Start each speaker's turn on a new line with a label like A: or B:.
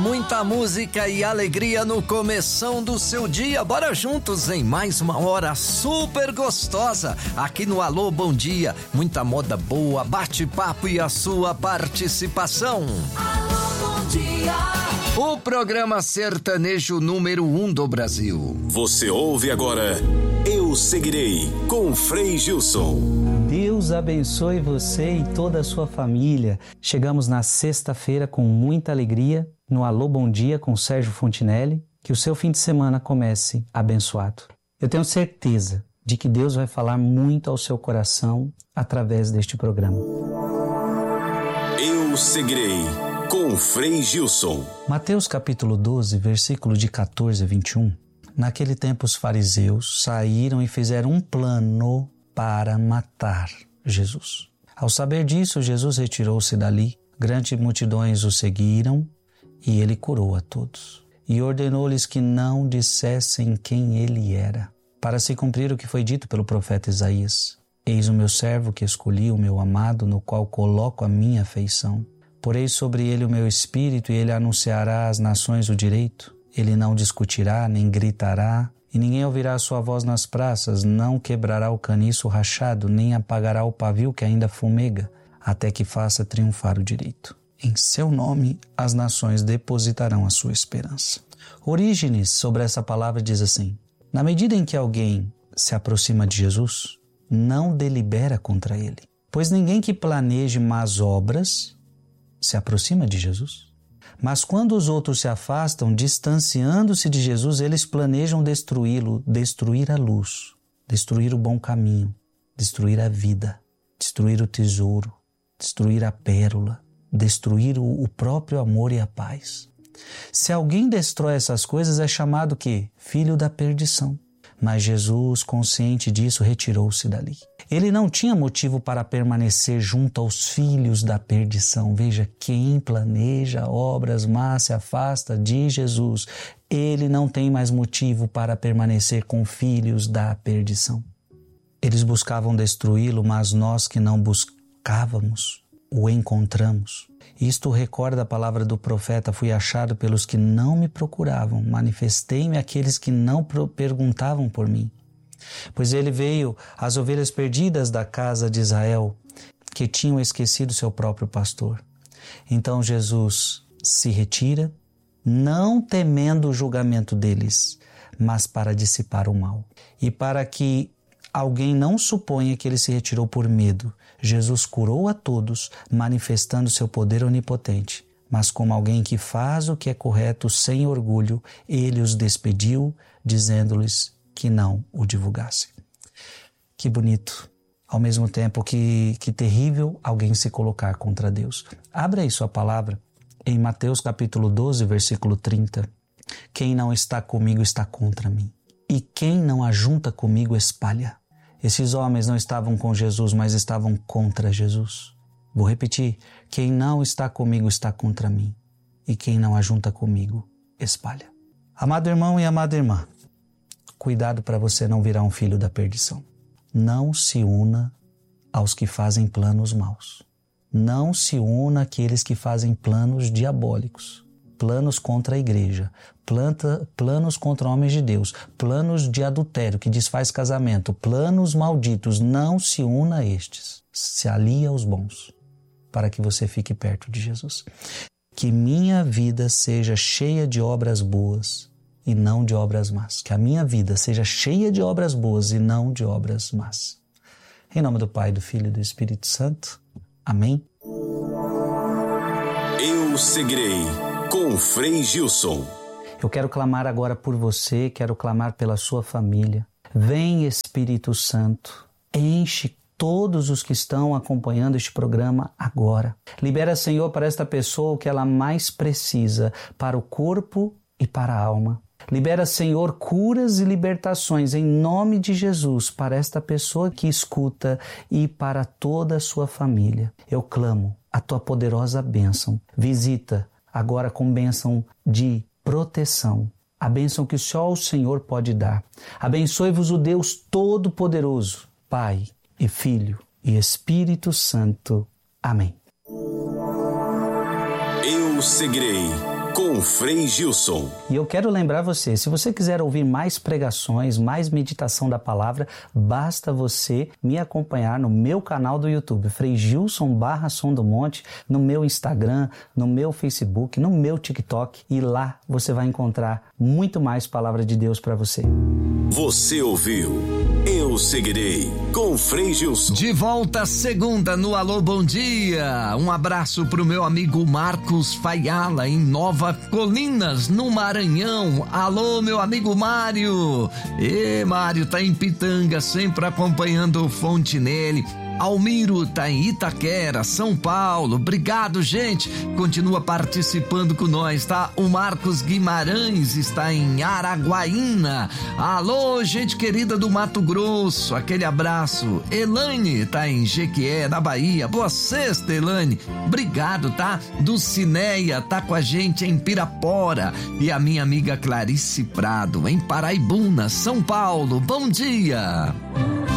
A: muita música e alegria no começão do seu dia. Bora juntos em mais uma hora super gostosa aqui no Alô Bom Dia. Muita moda boa, bate-papo e a sua participação.
B: Alô Bom Dia.
A: O programa sertanejo número 1 do Brasil.
C: Você ouve agora Eu Seguirei, com Frei Gilson.
D: Deus abençoe você e toda a sua família. Chegamos na sexta-feira com muita alegria no Alô Bom Dia com Sérgio Fontinelli. Que o seu fim de semana comece abençoado. Eu tenho certeza de que Deus vai falar muito ao seu coração através deste programa.
C: Eu Seguirei, com Frei Gilson.
D: Mateus capítulo 12, versículo de 14 a 21. Naquele tempo os fariseus saíram e fizeram um plano para matar Jesus. Ao saber disso, Jesus retirou-se dali. Grandes multidões o seguiram e ele curou a todos. E ordenou-lhes que não dissessem quem ele era, para se cumprir o que foi dito pelo profeta Isaías. Eis o meu servo que escolhi, o meu amado, no qual coloco a minha afeição. Porei sobre ele o meu espírito e ele anunciará às nações o direito. Ele não discutirá, nem gritará, e ninguém ouvirá a sua voz nas praças, não quebrará o caniço rachado, nem apagará o pavio que ainda fumega, até que faça triunfar o direito. Em seu nome as nações depositarão a sua esperança. Orígenes, sobre essa palavra, diz assim: na medida em que alguém se aproxima de Jesus, não delibera contra ele, pois ninguém que planeje más obras se aproxima de Jesus. Mas quando os outros se afastam, distanciando-se de Jesus, eles planejam destruí-lo, destruir a luz, destruir o bom caminho, destruir a vida, destruir o tesouro, destruir a pérola, destruir o próprio amor e a paz. Se alguém destrói essas coisas, é chamado que filho da perdição. Mas Jesus, consciente disso, retirou-se dali. Ele não tinha motivo para permanecer junto aos filhos da perdição. Veja, quem planeja obras más se afasta de Jesus. Ele não tem mais motivo para permanecer com filhos da perdição. Eles buscavam destruí-lo, mas nós que não buscávamos, o encontramos. Isto recorda a palavra do profeta: fui achado pelos que não me procuravam, manifestei-me àqueles que não perguntavam por mim. Pois ele veio às ovelhas perdidas da casa de Israel, que tinham esquecido seu próprio pastor. Então Jesus se retira, não temendo o julgamento deles, mas para dissipar o mal. E para que alguém não suponha que ele se retirou por medo, Jesus curou a todos, manifestando seu poder onipotente. Mas como alguém que faz o que é correto sem orgulho, ele os despediu, dizendo-lhes que não o divulgassem. Que bonito. Ao mesmo tempo que terrível alguém se colocar contra Deus. Abra aí sua palavra em Mateus capítulo 12, versículo 30. Quem não está comigo está contra mim, e quem não ajunta comigo espalha. Esses homens não estavam com Jesus, mas estavam contra Jesus. Vou repetir: quem não está comigo está contra mim, e quem não ajunta comigo espalha. Amado irmão e amada irmã, cuidado para você não virar um filho da perdição. Não se una aos que fazem planos maus. Não se una àqueles que fazem planos diabólicos. Planos contra a igreja, planos contra homens de Deus, planos de adultério que desfaz casamento, planos malditos. Não se una a estes. Se alie aos bons, para que você fique perto de Jesus. Que minha vida seja cheia de obras boas e não de obras más. Que a minha vida seja cheia de obras boas e não de obras más. Em nome do Pai, do Filho e do Espírito Santo. Amém.
C: Eu Seguirei, com Frei Gilson.
D: Eu quero clamar agora por você, quero clamar pela sua família. Vem, Espírito Santo, enche todos os que estão acompanhando este programa agora. Libera, Senhor, para esta pessoa o que ela mais precisa, para o corpo e para a alma. Libera, Senhor, curas e libertações em nome de Jesus para esta pessoa que escuta e para toda a sua família. Eu clamo a tua poderosa bênção. Visita agora com bênção de proteção, a bênção que só o Senhor pode dar. Abençoe-vos o Deus Todo-Poderoso, Pai e Filho e Espírito Santo. Amém.
C: Eu Seguirei, com Frei Gilson.
D: E eu quero lembrar você, se você quiser ouvir mais pregações, mais meditação da palavra, basta você me acompanhar no meu canal do YouTube, Frei Gilson Som do Monte, no meu Instagram, no meu Facebook, no meu TikTok, e lá você vai encontrar muito mais palavra de Deus para você.
C: Você ouviu Eu Seguirei com Frei Gilson.
A: De volta segunda no Alô Bom Dia. Um abraço pro meu amigo Marcos Faiala em Nova Colinas, no Maranhão. Alô, meu amigo Mário. Mário tá em Pitanga, sempre acompanhando o Fontinelli. Almiro tá em Itaquera, São Paulo. Obrigado, gente. Continua participando com nós, tá? O Marcos Guimarães está em Araguaína. Alô, gente querida do Mato Grosso, aquele abraço. Elaine tá em Jequié, na Bahia. Boa sexta, Elaine. Obrigado, tá? Dulcineia tá com a gente em Pirapora. E a minha amiga Clarice Prado em Paraibuna, São Paulo. Bom dia.